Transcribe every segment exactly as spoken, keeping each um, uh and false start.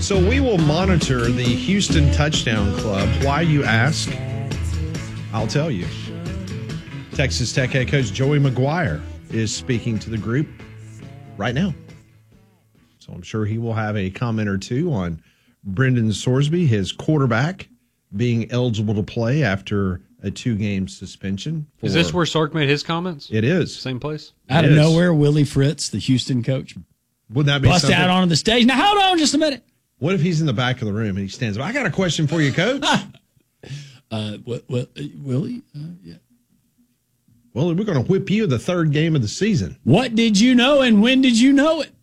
So we will monitor the Houston Touchdown Club. Why, you ask? I'll tell you. Texas Tech head coach Joey McGuire is speaking to the group right now. So I'm sure he will have a comment or two on Brendan Sorsby, his quarterback, being eligible to play after a two-game suspension. For, is this where Sark made his comments? It is. Same place? Out It of is. nowhere, Willie Fritz, the Houston coach, Wouldn't that be bust something? out onto the stage. Now, hold on just a minute. What if he's in the back of the room and he stands up? I got a question for you, coach. uh, what, what, uh, Willie? Uh, yeah. Well, we're going to whip you the third game of the season. What did you know and when did you know it?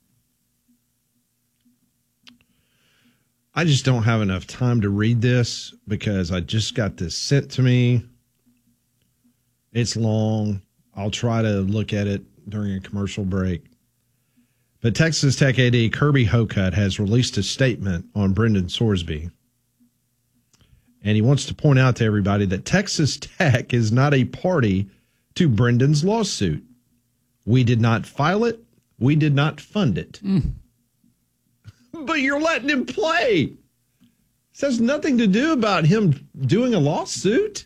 I just don't have enough time to read this because I just got this sent to me. It's long. I'll try to look at it during a commercial break. But Texas Tech A D Kirby Hocutt has released a statement on Brendan Sorsby. And he wants to point out to everybody that Texas Tech is not a party to Brendan's lawsuit. We did not file it. We did not fund it. Mm. But you're letting him play. This has nothing to do about him doing a lawsuit.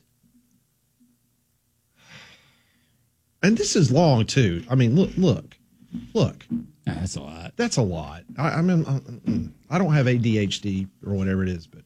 And this is long, too. I mean, look, look, look. That's a lot. That's a lot. I, I mean, I don't have A D H D or whatever it is, but.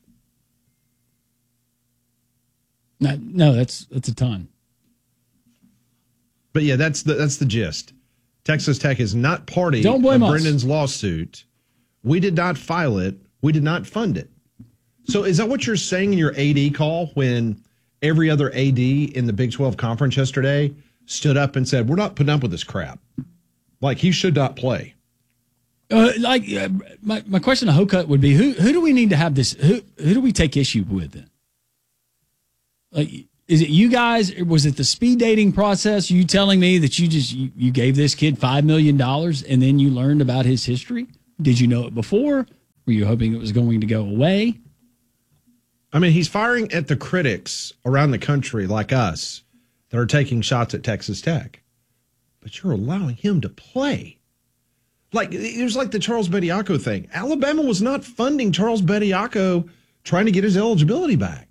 No, no, that's that's a ton. But yeah, that's the that's the gist. Texas Tech is not party Don't blame of us. Brendan's lawsuit. We did not file it. We did not fund it. So is that what you're saying in your A D call when every other A D in the Big twelve conference yesterday stood up and said, we're not putting up with this crap? Like, he should not play. Uh, like uh, my my question to Hocutt would be, who who do we need to have this? Who who do we take issue with? Then? Like, is it you guys? Or was it the speed dating process? You telling me that you just you, you gave this kid five million dollars and then you learned about his history? Did you know it before? Were you hoping it was going to go away? I mean, he's firing at the critics around the country like us that are taking shots at Texas Tech. But you're allowing him to play. Like, it was like the Charles Bediako thing. Alabama was not funding Charles Bediako trying to get his eligibility back.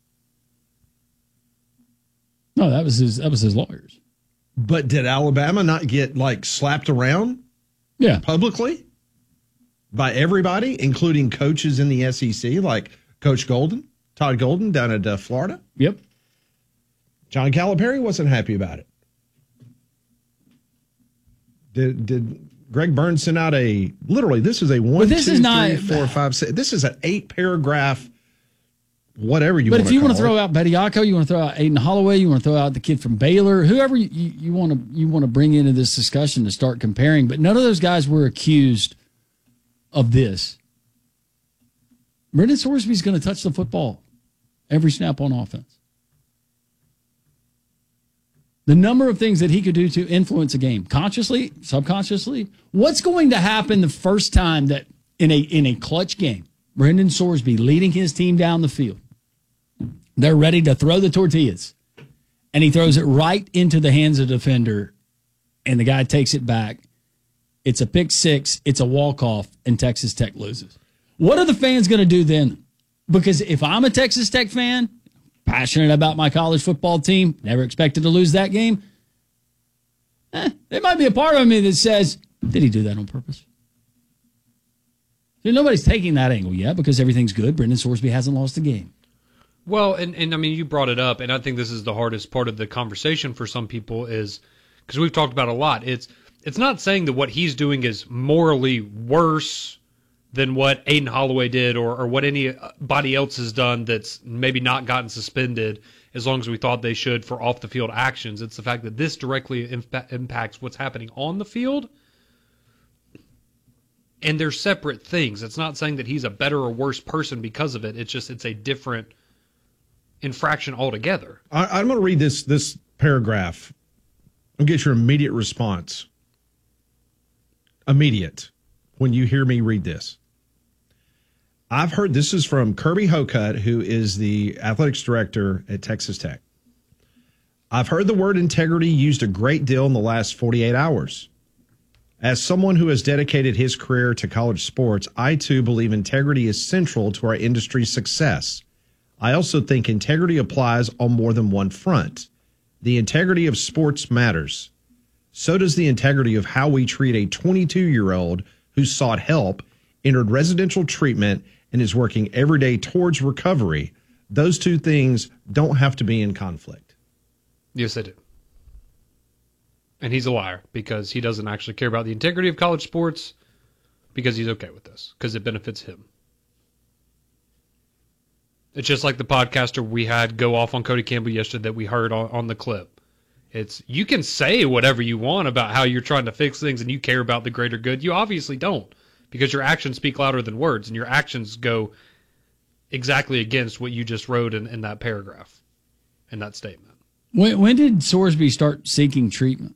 No, that was his that was his lawyers. But did Alabama not get, like, slapped around Yeah. publicly by everybody, including coaches in the S E C, like Coach Golden, Todd Golden down at uh, Florida? Yep. John Calipari wasn't happy about it. Did did Greg Burns send out a literally? This is a one, But this two, is not- three, four, five, six. This is an eight paragraph, whatever you. But want if you want to to throw out Bediako, you want to throw out Aiden Holloway, you want to throw out the kid from Baylor, whoever you, you, you want to you want to bring into this discussion to start comparing. But none of those guys were accused of this. Brendan Sorsby's going to touch the football every snap on offense. The number of things that he could do to influence a game, consciously, subconsciously. What's going to happen the first time that in a in a clutch game, Brendan Sorsby leading his team down the field, they're ready to throw the tortillas, and he throws it right into the hands of the defender, and the guy takes it back. It's a pick six, it's a walk-off, and Texas Tech loses. What are the fans going to do then? Because if I'm a Texas Tech fan, passionate about my college football team, never expected to lose that game, eh, there might be a part of me that says, did he do that on purpose? So nobody's taking that angle yet because everything's good. Brendan Sorsby hasn't lost a game. Well, and, and I mean, you brought it up, and I think this is the hardest part of the conversation for some people is, because we've talked about it a lot, it's it's not saying that what he's doing is morally worse than what Aiden Holloway did or, or what anybody else has done that's maybe not gotten suspended as long as we thought they should for off-the-field actions. It's the fact that this directly imp- impacts what's happening on the field, and they're separate things. It's not saying that he's a better or worse person because of it. It's just it's a different infraction altogether. I, I'm going to read this this paragraph and get your immediate response. Immediate when you hear me read this. I've heard, this is from Kirby Hocutt, who is the athletics director at Texas Tech. I've heard the word integrity used a great deal in the last forty-eight hours. As someone who has dedicated his career to college sports, I too believe integrity is central to our industry's success. I also think integrity applies on more than one front. The integrity of sports matters. So does the integrity of how we treat a twenty-two-year-old who sought help, entered residential treatment, and is working every day towards recovery. Those two things don't have to be in conflict. Yes, they do. And he's a liar because he doesn't actually care about the integrity of college sports because he's okay with this because it benefits him. It's just like the podcaster we had go off on Cody Campbell yesterday that we heard on, on the clip. It's you can say whatever you want about how you're trying to fix things and you care about the greater good. You obviously don't because your actions speak louder than words and your actions go exactly against what you just wrote in, in that paragraph, in that statement. When, when did Sorsby start seeking treatment?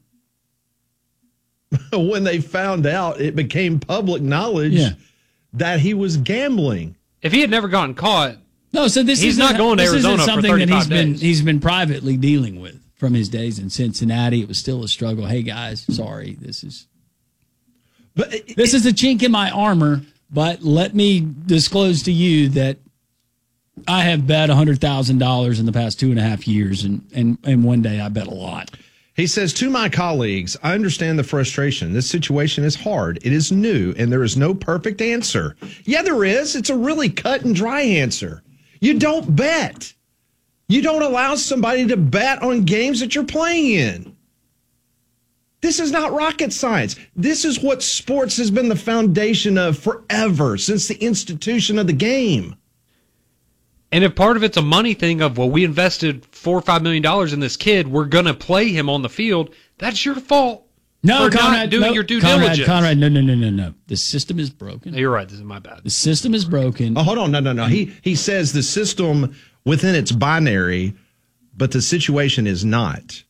When they found out, it became public knowledge yeah. that he was gambling. If he had never gotten caught, no, so this he's isn't, not going to this Arizona isn't something for that he's thirty-five been days. he's been privately dealing with from his days in Cincinnati. It was still a struggle. Hey guys, sorry, this is but it, this is a chink in my armor. But let me disclose to you that I have bet one hundred thousand dollars in the past two and a half years, and, and, and one day I bet a lot. He says, to my colleagues, I understand the frustration. This situation is hard. It is new, and there is no perfect answer. Yeah, there is. It's a really cut and dry answer. You don't bet. You don't allow somebody to bet on games that you're playing in. This is not rocket science. This is what sports has been the foundation of forever, since the institution of the game. And if part of it's a money thing of, well, we invested four or five million dollars in this kid, we're going to play him on the field, that's your fault No, for Conrad, not doing no, your due Conrad, diligence. Conrad, no, no, no, no, no. The system is broken. You're right. This is my bad. The system is broken. Oh, hold on. No, no, no. He, he says the system within its binary, but the situation is not.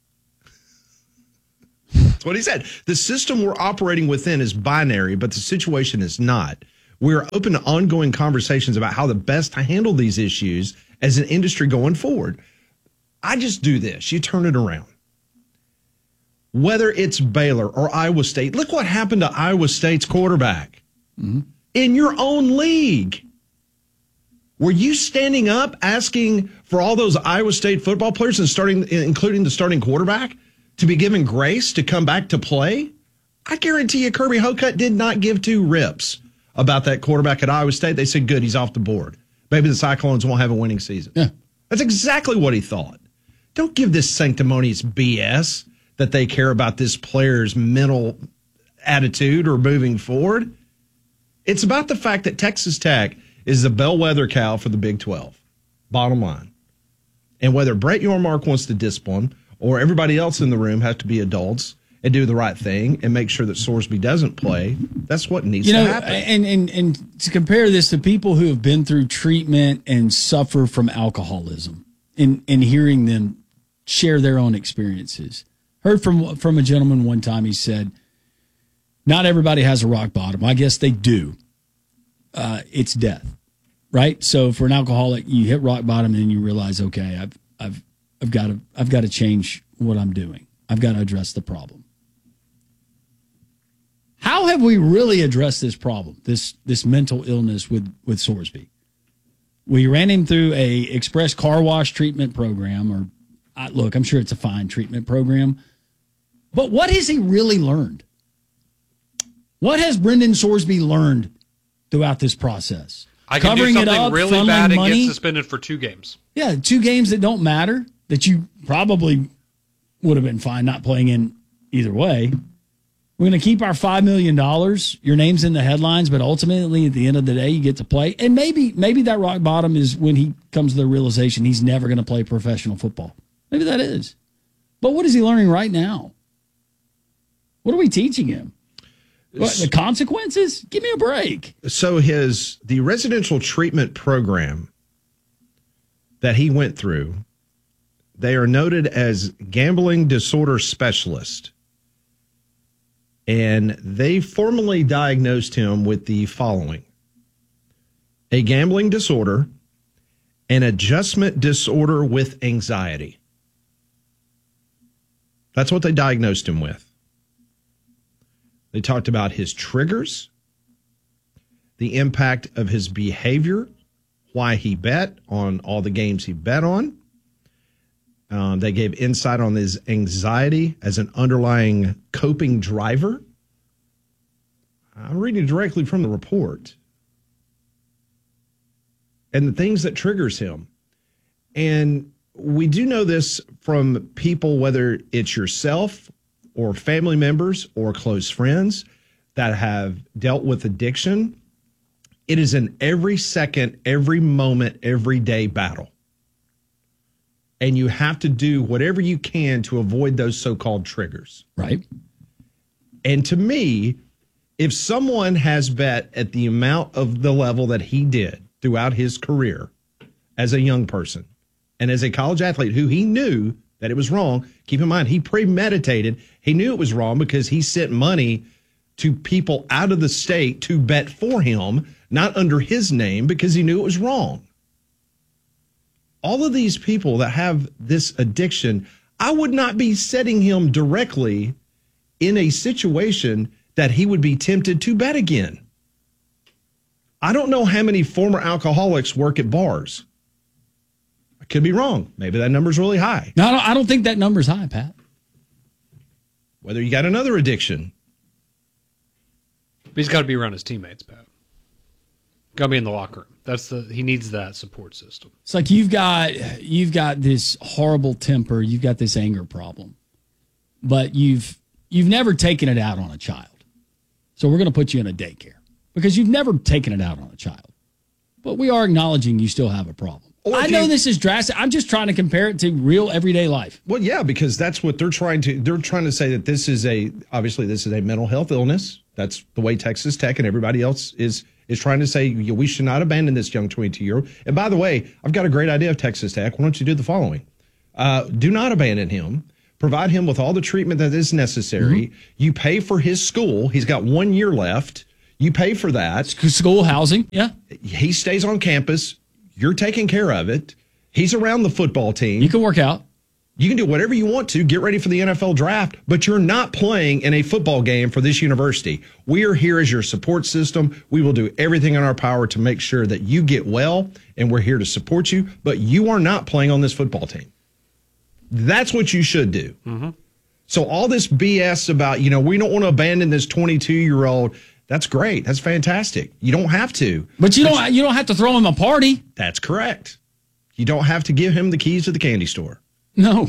That's what he said. The system we're operating within is binary, but the situation is not. We're open to ongoing conversations about how the best to handle these issues as an industry going forward. I just do this. You turn it around. Whether it's Baylor or Iowa State, look what happened to Iowa State's quarterback mm-hmm. in your own league. Were you standing up asking for all those Iowa State football players, and starting, including the starting quarterback, to be given grace to come back to play? I guarantee you Kirby Hocutt did not give two rips about that quarterback at Iowa State. They said, good, he's off the board. Maybe the Cyclones won't have a winning season. Yeah. That's exactly what he thought. Don't give this sanctimonious B S that they care about this player's mental attitude or moving forward. It's about the fact that Texas Tech is the bellwether cow for the Big twelve, bottom line. And whether Brett Yormark wants to discipline or everybody else in the room has to be adults and do the right thing and make sure that Sorsby doesn't play, that's what needs you know, to happen. And, and, and to compare this to people who have been through treatment and suffer from alcoholism and, and hearing them share their own experiences. Heard from, from a gentleman one time, he said, not everybody has a rock bottom. I guess they do. Uh, it's death, right? So for an alcoholic, you hit rock bottom and then you realize, okay, I've, I've, I've got to, I've got to change what I'm doing. I've got to address the problem. How have we really addressed this problem, this this mental illness with, with Sorsby? We ran him through a express car wash treatment program, or uh, look, I'm sure it's a fine treatment program. But what has he really learned? What has Brendan Sorsby learned throughout this process? I can Covering do it something up, really funneling bad and money? get suspended for two games. Yeah, two games that don't matter, that you probably would have been fine not playing in either way. We're going to keep our five million dollars. Your name's in the headlines, but ultimately, at the end of the day, you get to play. And maybe maybe that rock bottom is when he comes to the realization he's never going to play professional football. Maybe that is. But what is he learning right now? What are we teaching him? What, the consequences? Give me a break. So his the residential treatment program that he went through, they are noted as gambling disorder specialist. And they formally diagnosed him with the following: a gambling disorder, an adjustment disorder with anxiety. That's what they diagnosed him with. They talked about his triggers, the impact of his behavior, why he bet on all the games he bet on. Um, they gave insight on his anxiety as an underlying coping driver. I'm reading directly from the report. And the things that triggers him. And we do know this from people, whether it's yourself or family members or close friends that have dealt with addiction. It is an every second, every moment, every day battle. And you have to do whatever you can to avoid those so-called triggers. Right. And to me, if someone has bet at the amount of the level that he did throughout his career as a young person and as a college athlete who he knew that it was wrong, keep in mind, he premeditated. He knew it was wrong because he sent money to people out of the state to bet for him, not under his name, because he knew it was wrong. All of these people that have this addiction, I would not be setting him directly in a situation that he would be tempted to bet again. I don't know how many former alcoholics work at bars. I could be wrong. Maybe that number's really high. No, I don't, I don't think that number's high, Pat. Whether you got another addiction. He's got to be around his teammates, Pat. Got to be in the locker room. That's the he needs that support system. It's like you've got you've got this horrible temper, you've got this anger problem, but you've you've never taken it out on a child. So we're going to put you in a daycare because you've never taken it out on a child. But we are acknowledging you still have a problem. Or I know you, this is drastic. I'm just trying to compare it to real everyday life. Well, yeah, because that's what they're trying to they're trying to say that this is a obviously this is a mental health illness. That's the way Texas Tech and everybody else is is trying to say we should not abandon this young twenty-two-year-old. And by the way, I've got a great idea of Texas Tech. Why don't you do the following? Uh, do not abandon him. Provide him with all the treatment that is necessary. Mm-hmm. You pay for his school. He's got one year left. You pay for that. School housing, yeah. He stays on campus. You're taking care of it. He's around the football team. You can work out. You can do whatever you want to, get ready for the N F L draft, but you're not playing in a football game for this university. We are here as your support system. We will do everything in our power to make sure that you get well, and we're here to support you, but you are not playing on this football team. That's what you should do. Mm-hmm. So all this B S about, you know, we don't want to abandon this twenty-two-year-old, that's great. That's fantastic. You don't have to. But you don't you don't have to throw him a party. That's correct. You don't have to give him the keys to the candy store. No.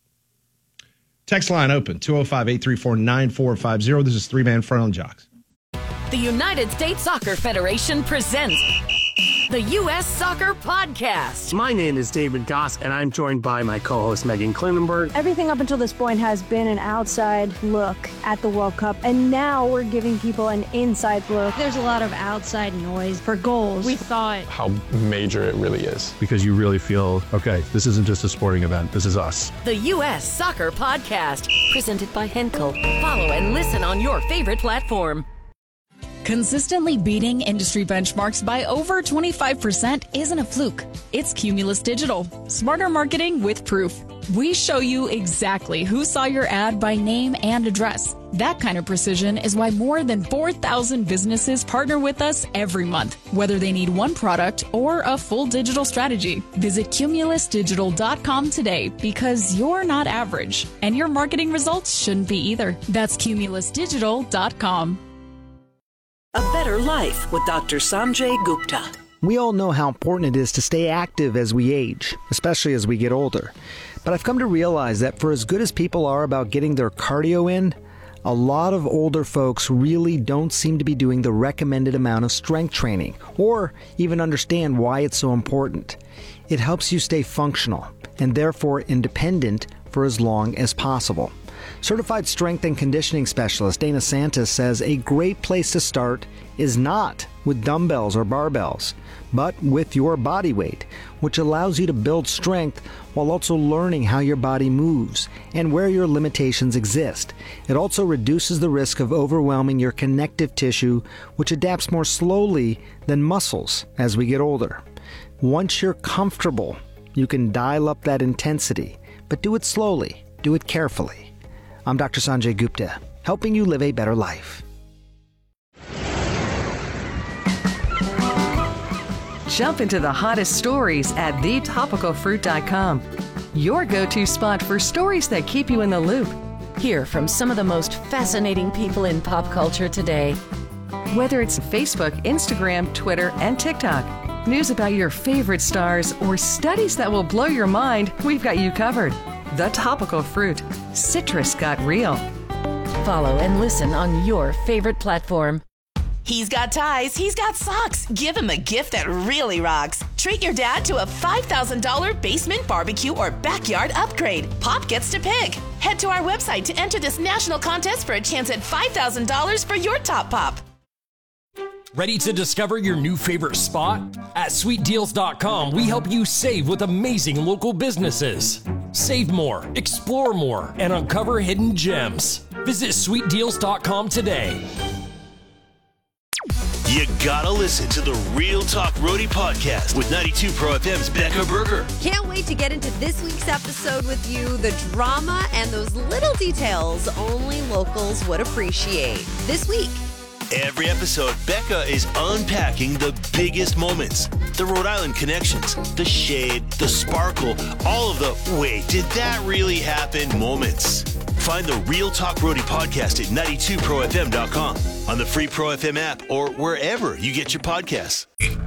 Text line open, two oh five, eight three four, nine four five zero. This is three-man front on Jocks. The United States Soccer Federation presents the U S Soccer Podcast. My name is David Goss, and I'm joined by my co-host Megan Klinenberg. Everything up until this point has been an outside look at the World Cup, and now we're giving people an inside look. There's a lot of outside noise for goals. We thought how major it really is. Because you really feel, okay, this isn't just a sporting event, this is us. The U S Soccer Podcast, presented by Henkel. Follow and listen on your favorite platform. Consistently beating industry benchmarks by over twenty-five percent isn't a fluke. It's Cumulus Digital. Smarter marketing with proof. We show you exactly who saw your ad by name and address. That kind of precision is why more than four thousand businesses partner with us every month, whether they need one product or a full digital strategy. Visit cumulus digital dot com today because you're not average, and your marketing results shouldn't be either. That's cumulus digital dot com. A Better Life with Doctor Sanjay Gupta. We all know how important it is to stay active as we age, especially as we get older. But I've come to realize that for as good as people are about getting their cardio in, a lot of older folks really don't seem to be doing the recommended amount of strength training, or even understand why it's so important. It helps you stay functional, and therefore independent for as long as possible. Certified strength and conditioning specialist Dana Santis says a great place to start is not with dumbbells or barbells, but with your body weight, which allows you to build strength while also learning how your body moves and where your limitations exist. It also reduces the risk of overwhelming your connective tissue, which adapts more slowly than muscles as we get older. Once you're comfortable, you can dial up that intensity, but do it slowly, do it carefully. I'm Doctor Sanjay Gupta, helping you live a better life. Jump into the hottest stories at the topical fruit dot com. Your go-to spot for stories that keep you in the loop. Hear from some of the most fascinating people in pop culture today. Whether it's Facebook, Instagram, Twitter, and TikTok, news about your favorite stars, or studies that will blow your mind, we've got you covered. The Topical Fruit. Citrus got real. Follow and listen on your favorite platform. He's got ties, he's got socks. Give him a gift that really rocks. Treat your dad to a five thousand dollars basement barbecue or backyard upgrade. Pop gets to pick. Head to our website to enter this national contest for a chance at five thousand dollars for your top pop. Ready to discover your new favorite spot? At sweet deals dot com, we help you save with amazing local businesses. Save more, explore more, and uncover hidden gems. Visit sweet deals dot com today. You gotta listen to the Real Talk Roadie podcast with ninety-two Pro F M's Becca Berger. Can't wait to get into this week's episode with you. The drama and those little details only locals would appreciate. This week. Every episode, Becca is unpacking the biggest moments, the Rhode Island connections, the shade, the sparkle, all of the wait, did that really happen moments. Find the Real Talk Roadie podcast at ninety-two pro f m dot com, on the free Pro F M app, or wherever you get your podcasts.